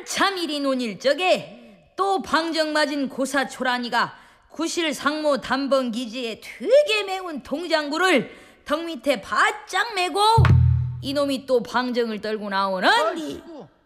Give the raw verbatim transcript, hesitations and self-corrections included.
한참 일이 논일 적에 또 방정 맞은 고사 초란이가 구실 상모 단번 기지에 되게 매운 동장구를 턱 밑에 바짝 메고 이놈이 또 방정을 떨고 나오는디